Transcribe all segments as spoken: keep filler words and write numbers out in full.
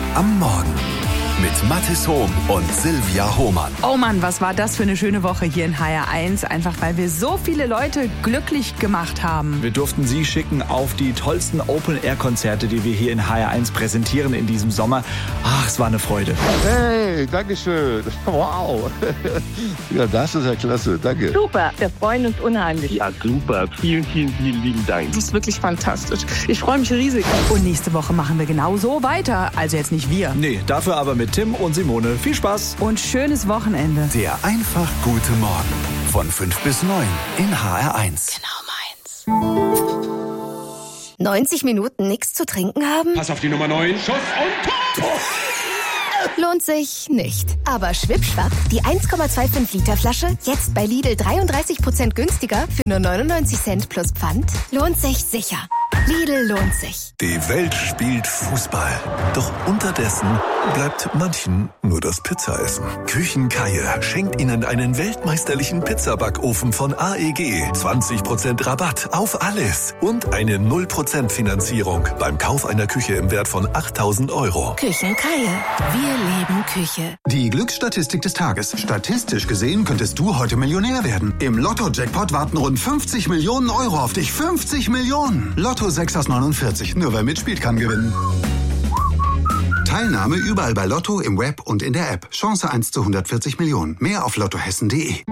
am Morgen mit Mathis Hohm und Silvia Hohmann. Oh Mann, was war das für eine schöne Woche hier in H R eins. Einfach weil wir so viele Leute glücklich gemacht haben. Wir durften Sie schicken auf die tollsten Open-Air-Konzerte, die wir hier in H R eins präsentieren in diesem Sommer. Ach, es war eine Freude. Hey, danke schön. Wow. Ja, das ist ja klasse. Danke. Super, wir freuen uns unheimlich. Ja, super. Vielen, vielen, vielen lieben Dank. Das ist wirklich fantastisch. Ich freue mich riesig. Und nächste Woche machen wir genau so weiter. Also jetzt nicht wir. Nee, dafür aber mit Tim und Simone. Viel Spaß. Und schönes Wochenende. Der einfach gute Morgen von fünf bis neun in H R eins. Genau meins. neunzig Minuten nichts zu trinken haben? Pass auf die Nummer neun. Schuss und Tor! Lohnt sich nicht. Aber Schwippschwapp, die eins Komma fünfundzwanzig Liter Flasche, jetzt bei Lidl dreiunddreißig Prozent günstiger für nur neunundneunzig Cent plus Pfand, lohnt sich sicher. Lidl lohnt sich. Die Welt spielt Fußball. Doch unterdessen bleibt manchen nur das Pizzaessen. Küchenkaie schenkt Ihnen einen weltmeisterlichen Pizzabackofen von A E G. zwanzig Prozent Rabatt auf alles. Und eine null Prozent Finanzierung beim Kauf einer Küche im Wert von achttausend Euro. Küchenkaie. Wir leben Küche. Die Glücksstatistik des Tages. Statistisch gesehen könntest du heute Millionär werden. Im Lotto-Jackpot warten rund fünfzig Millionen Euro auf dich. fünfzig Millionen! Lotto sechs aus neunundvierzig. Nur wer mitspielt, kann gewinnen. Teilnahme überall bei Lotto, im Web und in der App. Chance eins zu hundertvierzig Millionen. Mehr auf lottohessen punkt de.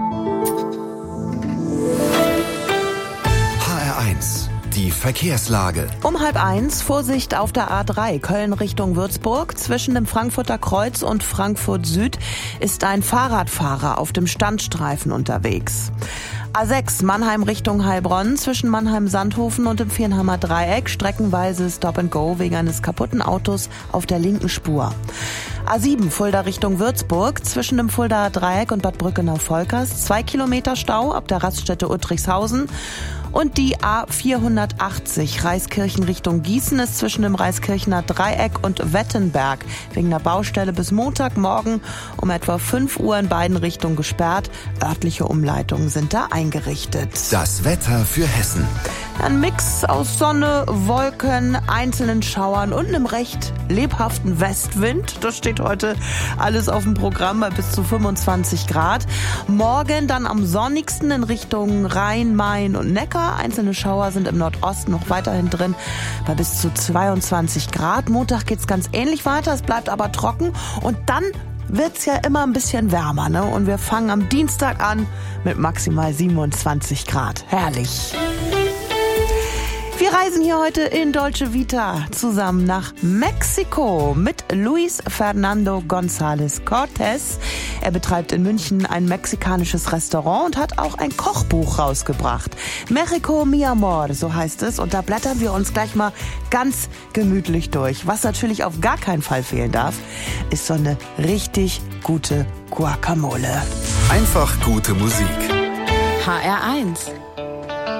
H R eins. Die Verkehrslage. Um halb eins, Vorsicht auf der A drei, Köln Richtung Würzburg. Zwischen dem Frankfurter Kreuz und Frankfurt Süd ist ein Fahrradfahrer auf dem Standstreifen unterwegs. A sechs, Mannheim Richtung Heilbronn, zwischen Mannheim-Sandhofen und dem Viernheimer Dreieck, streckenweise Stop and Go wegen eines kaputten Autos auf der linken Spur. A sieben, Fulda Richtung Würzburg, zwischen dem Fuldaer Dreieck und Bad Brückenau-Volkers, zwei Kilometer Stau ab der Raststätte Uttrichshausen. Und die A vierhundertachtzig, Reiskirchen Richtung Gießen, ist zwischen dem Reiskirchener Dreieck und Wettenberg wegen der Baustelle bis Montagmorgen um etwa fünf Uhr in beiden Richtungen gesperrt. Örtliche Umleitungen sind da eingerichtet. Das Wetter für Hessen. Ein Mix aus Sonne, Wolken, einzelnen Schauern und einem recht lebhaften Westwind. Das steht heute alles auf dem Programm bei bis zu fünfundzwanzig Grad. Morgen dann am sonnigsten in Richtung Rhein, Main und Neckar. Einzelne Schauer sind im Nordosten noch weiterhin drin bei bis zu zweiundzwanzig Grad. Montag geht's ganz ähnlich weiter, es bleibt aber trocken und dann wird's ja immer ein bisschen wärmer, ne? Und wir fangen am Dienstag an mit maximal siebenundzwanzig Grad. Herrlich. Wir reisen hier heute in Dolce Vita zusammen nach Mexiko mit Luis Fernando González Cortés. Er betreibt in München ein mexikanisches Restaurant und hat auch ein Kochbuch rausgebracht. México mi amor, so heißt es. Und da blättern wir uns gleich mal ganz gemütlich durch. Was natürlich auf gar keinen Fall fehlen darf, ist so eine richtig gute Guacamole. Einfach gute Musik. H R eins.